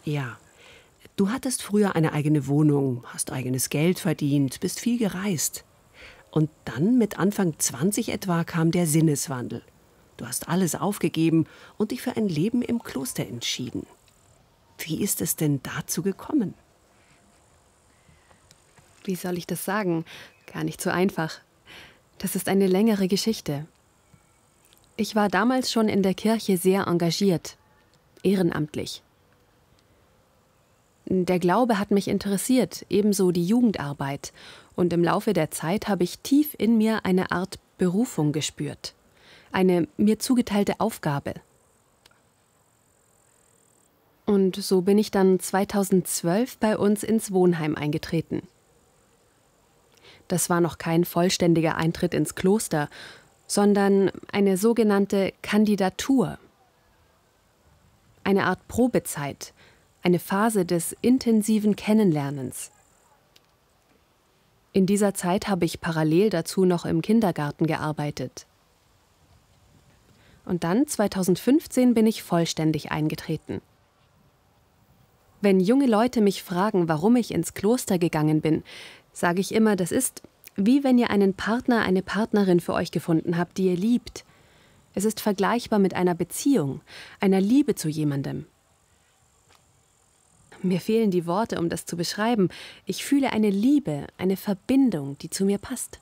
Ja, du hattest früher eine eigene Wohnung, hast eigenes Geld verdient, bist viel gereist. Und dann mit Anfang 20 etwa kam der Sinneswandel. Du hast alles aufgegeben und dich für ein Leben im Kloster entschieden. Wie ist es denn dazu gekommen? Wie soll ich das sagen? Gar nicht so einfach. Das ist eine längere Geschichte. Ich war damals schon in der Kirche sehr engagiert, ehrenamtlich. Der Glaube hat mich interessiert, ebenso die Jugendarbeit. Und im Laufe der Zeit habe ich tief in mir eine Art Berufung gespürt. Eine mir zugeteilte Aufgabe. Und so bin ich dann 2012 bei uns ins Wohnheim eingetreten. Das war noch kein vollständiger Eintritt ins Kloster, sondern eine sogenannte Kandidatur. Eine Art Probezeit, eine Phase des intensiven Kennenlernens. In dieser Zeit habe ich parallel dazu noch im Kindergarten gearbeitet. Und dann, 2015, bin ich vollständig eingetreten. Wenn junge Leute mich fragen, warum ich ins Kloster gegangen bin, sage ich immer, das ist, wie wenn ihr einen Partner, eine Partnerin für euch gefunden habt, die ihr liebt. Es ist vergleichbar mit einer Beziehung, einer Liebe zu jemandem. Mir fehlen die Worte, um das zu beschreiben. Ich fühle eine Liebe, eine Verbindung, die zu mir passt.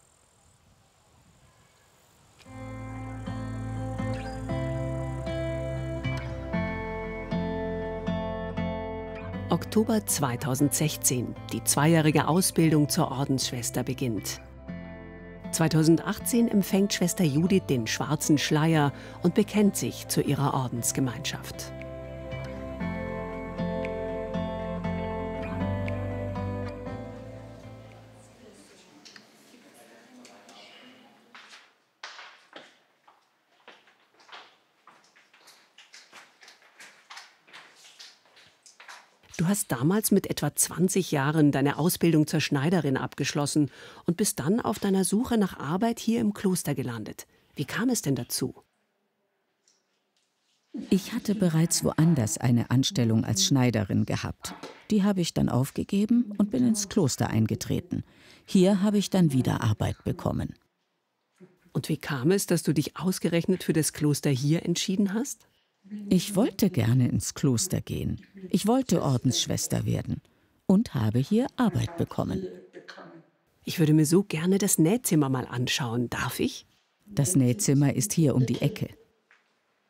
Oktober 2016. Die zweijährige Ausbildung zur Ordensschwester beginnt. 2018 empfängt Schwester Judith den schwarzen Schleier und bekennt sich zu ihrer Ordensgemeinschaft. Du hast damals mit etwa 20 Jahren deine Ausbildung zur Schneiderin abgeschlossen und bist dann auf deiner Suche nach Arbeit hier im Kloster gelandet. Wie kam es denn dazu? Ich hatte bereits woanders eine Anstellung als Schneiderin gehabt. Die habe ich dann aufgegeben und bin ins Kloster eingetreten. Hier habe ich dann wieder Arbeit bekommen. Und wie kam es, dass du dich ausgerechnet für das Kloster hier entschieden hast? Ich wollte gerne ins Kloster gehen. Ich wollte Ordensschwester werden und habe hier Arbeit bekommen. Ich würde mir so gerne das Nähzimmer mal anschauen. Darf ich? Das Nähzimmer ist hier um die Ecke.